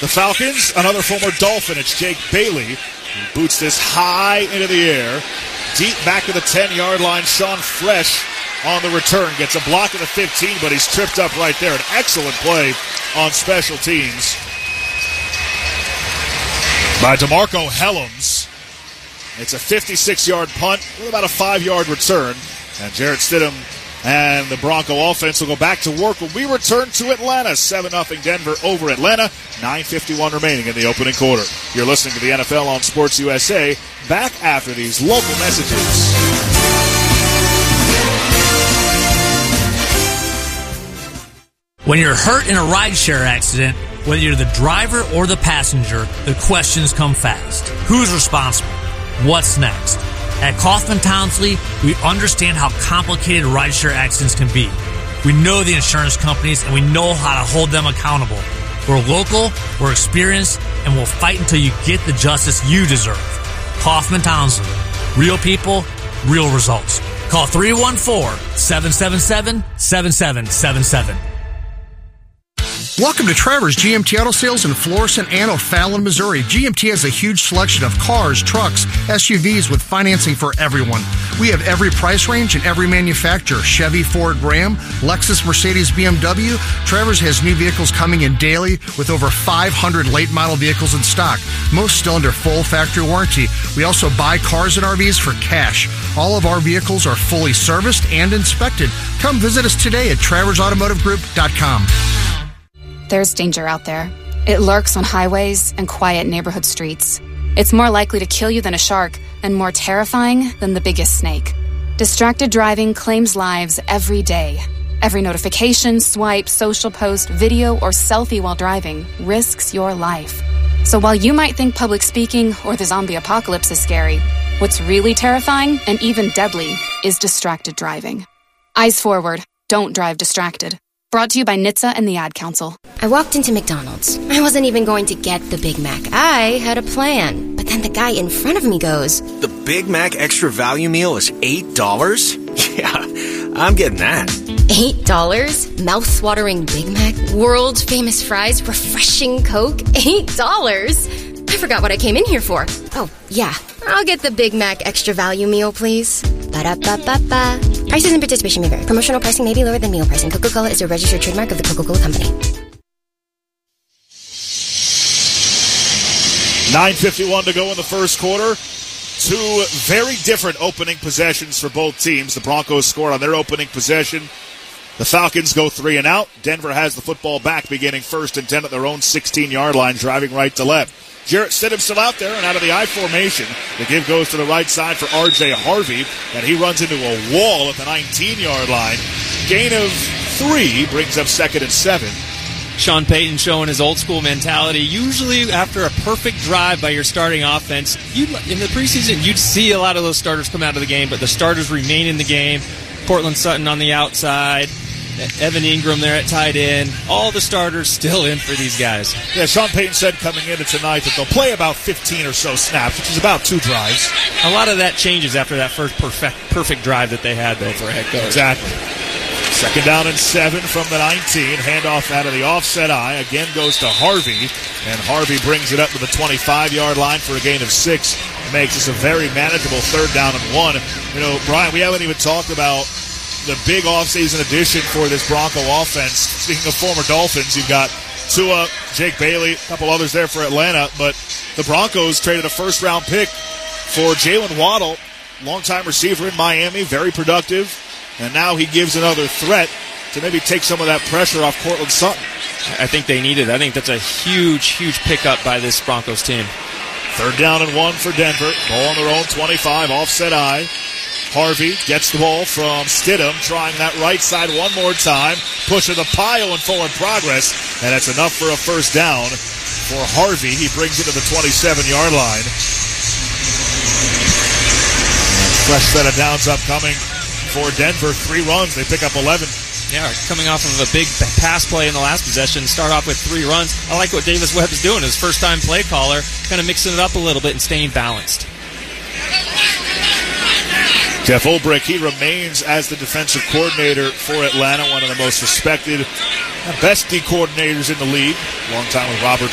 The Falcons, another former Dolphin. It's Jake Bailey who boots this high into the air. Deep back to the 10-yard line. Sean Fresh on the return. Gets a block at the 15, but he's tripped up right there. An excellent play on special teams by DeMarco Helms. It's a 56-yard punt with about a 5-yard return. And Jarrett Stidham and the Bronco offense will go back to work when we return to Atlanta. 7-0 Denver over Atlanta. 9:51 remaining in the opening quarter. You're listening to the NFL on Sports USA. Back after these local messages. When you're hurt in a rideshare accident, whether you're the driver or the passenger, the questions come fast. Who's responsible? What's next? At Kaufman Townsley, we understand how complicated rideshare accidents can be. We know the insurance companies, and we know how to hold them accountable. We're local, we're experienced, and we'll fight until you get the justice you deserve. Kaufman Townsley. Real people, real results. Call 314-777-7777. Welcome to Travers GMT Auto Sales in Florissant and O'Fallon, Missouri. GMT has a huge selection of cars, trucks, SUVs with financing for everyone. We have every price range and every manufacturer. Chevy, Ford, Ram, Lexus, Mercedes, BMW. Travers has new vehicles coming in daily with over 500 late model vehicles in stock, most still under full factory warranty. We also buy cars and RVs for cash. All of our vehicles are fully serviced and inspected. Come visit us today at TraversAutomotiveGroup.com. There's danger out there. It lurks on highways and quiet neighborhood streets. It's more likely to kill you than a shark and more terrifying than the biggest snake. Distracted driving claims lives every day. Every notification, swipe, social post, video, or selfie while driving risks your life. So while you might think public speaking or the zombie apocalypse is scary, what's really terrifying and even deadly is distracted driving. Eyes forward. Don't drive distracted. Brought to you by NHTSA and the Ad Council. I walked into McDonald's. I wasn't even going to get the Big Mac. I had a plan. But then the guy in front of me goes, "The Big Mac Extra Value Meal is $8? Yeah, I'm getting that." $8? Mouth-watering Big Mac, world-famous fries, refreshing Coke, $8? I forgot what I came in here for. Oh, yeah. I'll get the Big Mac Extra Value Meal, please. Ba-da-ba-ba-ba. Prices and participation may vary. Promotional pricing may be lower than meal pricing. Coca-Cola is a registered trademark of the Coca-Cola Company. 9:51 to go in the first quarter. Two very different opening possessions for both teams. The Broncos scored on their opening possession. The Falcons go 3 and out. Denver has the football back beginning 1st and 10 at their own 16-yard line, driving right to left. Jarrett Stidham still out there, and out of the I formation, the give goes to the right side for R.J. Harvey, and he runs into a wall at the 19-yard line. Gain of 3 brings up 2nd and 7. Sean Payton showing his old-school mentality. Usually after a perfect drive by your starting offense, in the preseason, you'd see a lot of those starters come out of the game, but the starters remain in the game. Cortland Sutton on the outside, Evan Ingram there at tight end. All the starters still in for these guys. Yeah, Sean Payton said coming into tonight that they'll play about 15 or so snaps, which is about 2 drives. A lot of that changes after that first perfect drive that they had, though, for a head coach. Exactly. 2nd down and 7 from the 19. Handoff out of the offset eye. Again goes to Harvey, and Harvey brings it up to the 25-yard line for a gain of 6. Makes this a very manageable 3rd down and 1. You know, Brian, we haven't even talked about the big offseason addition for this Bronco offense. Speaking of former Dolphins, you've got Tua, Jake Bailey, a couple others there for Atlanta, but the Broncos traded a 1st-round pick for Jalen Waddle, longtime receiver in Miami, very productive, and now he gives another threat to maybe take some of that pressure off Cortland Sutton. I think they need it. I think that's a huge, huge pickup by this Broncos team. 3rd down and 1 for Denver. Ball on their own 25, offset eye. Harvey gets the ball from Stidham, trying that right side one more time, pushing the pile and forward progress, and that's enough for a 1st down for Harvey. He brings it to the 27-yard line. Fresh set of downs upcoming for Denver. 3 runs, they pick up 11. Yeah, coming off of a big pass play in the last possession, start off with 3 runs. I like what Davis Webb is doing. His first-time play caller, kind of mixing it up a little bit and staying balanced. Jeff Ulbrich, he remains as the defensive coordinator for Atlanta, one of the most respected, best D coordinators in the league. Long time with Robert